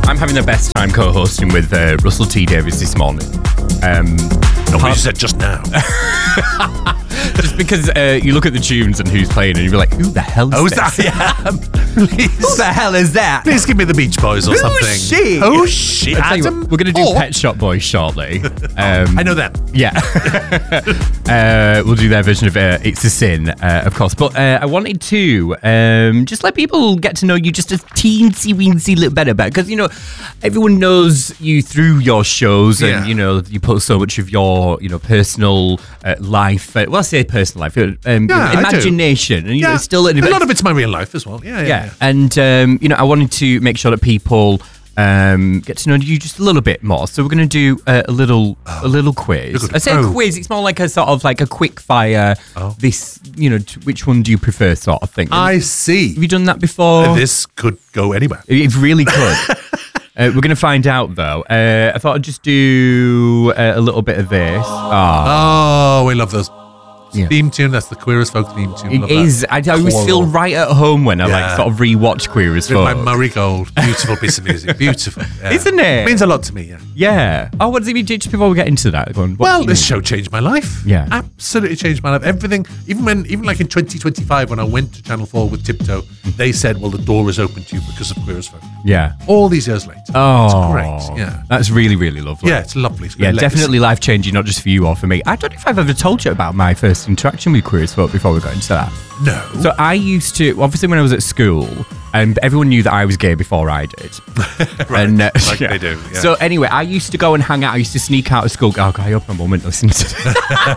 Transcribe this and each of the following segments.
I'm having the best time co-hosting with Russell T Davies this morning. Not what you said just now. Just because you look at the tunes and who's playing and you're like, who the hell is this? That? Yeah. Please. Who the hell is that? Please give me the Beach Boys or something. Who's she? Who's she? I'll tell you Adam? what, we're going to do Pet Shop Boys shortly. I know that. Yeah. We'll do their version of It's a Sin, of course. But I wanted to just let people get to know you just a teensy-weensy little better. Because, you know, everyone knows you through your shows and, you know, you put so much of your, you know, personal life, well, I say personal life, imagination. And, you know, still a lot of it's my real life as well. Yeah. And, you know, I wanted to make sure that people get to know you just a little bit more. So we're going to do a little quiz. I say quiz, it's more like a sort of like a quick fire. This, you know, which one do you prefer sort of thing. I see. Have you done that before? This could go anywhere. It really could. We're going to find out, though. I thought I'd just do a little bit of this. Oh, we love those. Theme tune, that's the Queer as Folk theme tune. It is. I always feel right at home when I like sort of rewatch Queer as Folk. My Murray Gold. Beautiful piece of music. Beautiful. Yeah. Isn't it? It means a lot to me, Yeah. Oh, what does it mean? Just before we get into that. This show changed my life. Yeah. Absolutely changed my life. Everything, even like in 2025 when I went to Channel 4 with Tiptoe, they said, well, the door is open to you because of Queer as Folk. Yeah. All these years later. Oh. It's great. Yeah. That's really, really lovely. Yeah, it's lovely. It's definitely life-changing, not just for you or for me. I don't know if I've ever told you about my first interaction with Queer as Folk before we got into that. No. So I used to, obviously when I was at school, and everyone knew that I was gay before I did. Right, and, they do. Yeah. So anyway, I used to go and hang out. I used to sneak out of school. Oh, God, I hope my mum won't listen to this.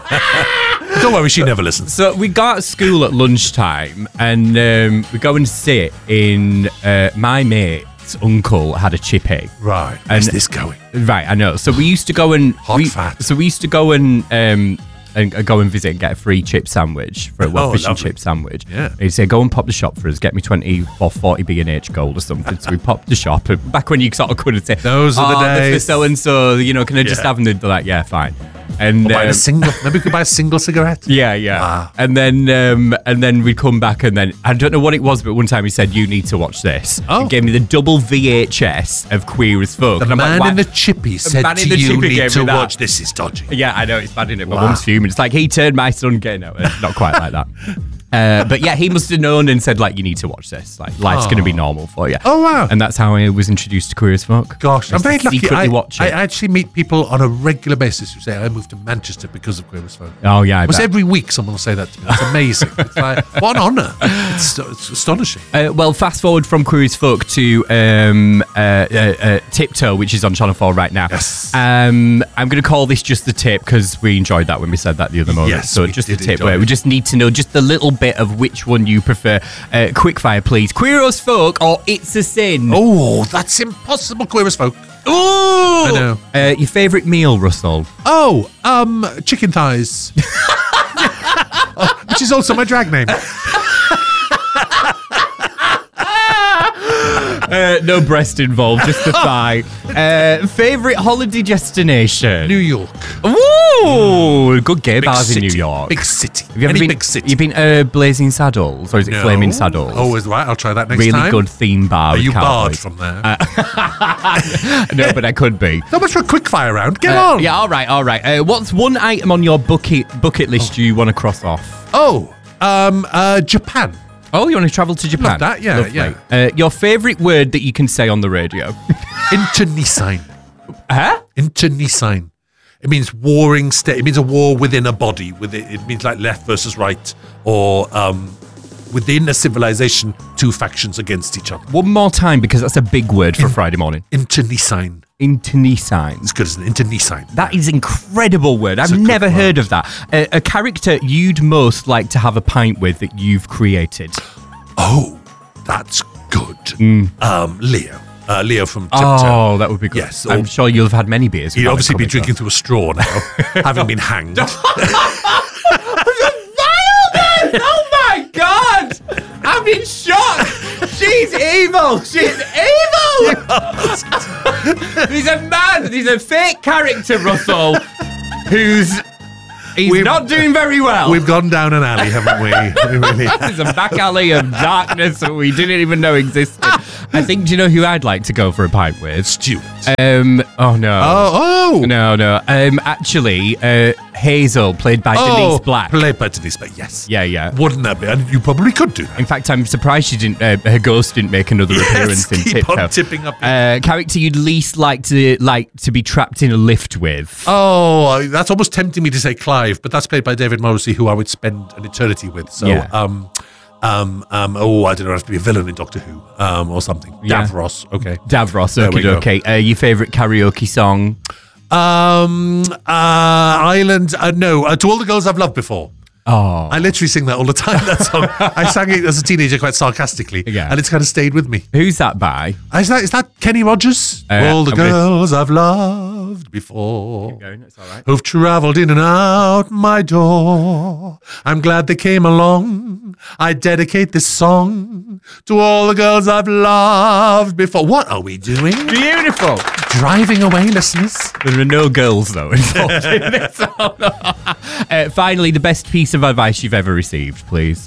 Don't worry, she never listens. So we got at school at lunchtime, and we go and sit in my mate's uncle had a chippy. Right. Where's this going? Right, I know. So we used to go and fat. So we used to go and go and visit and get a free chip sandwich for a fish and chip sandwich. Yeah. He'd say, go and pop the shop for us, get me 20 or 40 B&H gold or something. So we popped the shop. And back when you sort of couldn't say, those are the days. For so-and-so, you know, can I just have them? They're like, yeah, fine. And maybe we could buy a single cigarette. Yeah. Wow. And then we'd come back, and then I don't know what it was, but one time he said, "You need to watch this." Oh. And gave me the double VHS of Queer as Folk. The man in the chippy said to you, "Need to watch this. Is dodgy." Yeah, I know it's bad, isn't it? My mum's fuming. It's like he turned my son gay. No, not quite like that. But yeah, he must have known and said, like, you need to watch this. Like, life's going to be normal for you. Oh, wow. And that's how I was introduced to Queer as Folk. Gosh, I'm very lucky. Secretly watch it. I actually meet people on a regular basis who say, I moved to Manchester because of Queer as Folk. Oh, yeah. Almost every week someone will say that to me. It's amazing. It's like, what an honour. It's astonishing. Well, fast forward from Queer as Folk to Tiptoe, which is on Channel 4 right now. Yes. I'm going to call this just the tip because we enjoyed that when we said that the other moment. Yes, so just the tip where we just need to know just a little bit of which one you prefer. Quickfire, please. Queer as Folk or It's a Sin? Oh, that's impossible. Queer as Folk. Oh, I know. Your favourite meal, Russell? Oh, chicken thighs. Which is also my drag name. No breast involved, just the thigh. Favourite holiday destination? New York. Ooh, good gay bars in New York. Big city. Have you ever been? Big city. You've been Blazing Saddles, or is it Flaming Saddles? Oh, is right. I'll try that next really time. Really good theme bar. Are you barred cowboys. from there? No, but I could be. So much for a quick fire round. Get on. Yeah, all right. What's one item on your bucket list you want to cross off? Oh, Japan. Oh, you want to travel to Japan? Love that, yeah, lovely. Your favourite word that you can say on the radio? Internecine. Huh? Internecine. It means warring state. It means a war within a body. It means like left versus right, or within a civilization, two factions against each other. One more time, because that's a big word for Friday morning. Internecine. Internecine. It's good as an internecine. That is an incredible word. I've never heard of that. A character you'd most like to have a pint with that you've created. Oh, that's good. Leo. Leo from Tiptoe. Oh, that would be good. Yes. I'm sure you'll have had many beers. He'd obviously be drinking through a straw now, having been hanged. Oh my God! I'm in shock! She's evil! She's evil! He's a man! He's a fake character, Russell, who's He's not doing very well. We've gone down an alley, haven't we? We really have. There's a back alley of darkness that we didn't even know existed. I think, do you know who I'd like to go for a pint with? Stuart. Oh no. Oh. No. Actually, Hazel, played by Denise Black. Played by Denise Black, yes. Yeah. Wouldn't that be? And you probably could do that. In fact, I'm surprised she didn't. Her ghost didn't make another appearance in keep Tiptoe. on tipping up. Character you'd least like to be trapped in a lift with. Oh, that's almost tempting me to say Clive, but that's played by David Morrissey, who I would spend an eternity with. So, Yeah. I don't know, it has to be a villain in Doctor Who, or something. Yeah. Davros, okay. Davros, There we go. okay. Your favourite karaoke song? Island, no, To All the Girls I've Loved Before. Oh. I literally sing that all the time, that song. I sang it as a teenager quite sarcastically, Yeah. and it's kind of stayed with me. Who's that by? Is that Kenny Rogers? All the I'm gonna- girls I've loved before, That's all right. who've travelled in and out my door. I'm glad they came along. I dedicate this song to all the girls I've loved before. What are we doing? Beautiful. Driving away, listeners. There are no girls, though, involved in this song. Finally, the best piece of advice you've ever received, please.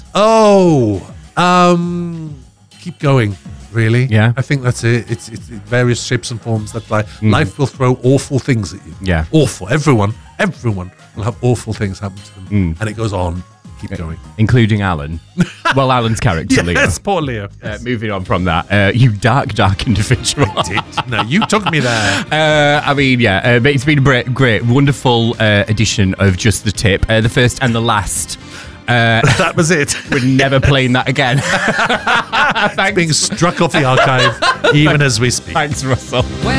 Keep going. Really? Yeah. I think that's it. It's various shapes and forms that life will throw awful things at you. Yeah. Awful. Everyone will have awful things happen to them, and it goes on. Keep going. Including Alan. Well, Alan's character, Leo. Yes, poor Leo. Moving on from that, you dark individual. No, you took me there. But it's been a great, wonderful edition of Just the Tip. The first and the last. That was it. We're never playing that again. Thanks. Being struck off the archive, even as we speak. Thanks, Russell.